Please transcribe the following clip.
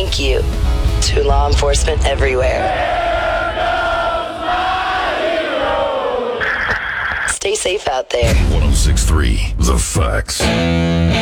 thank you to law enforcement everywhere. Stay safe out there. 106.3 The Facts.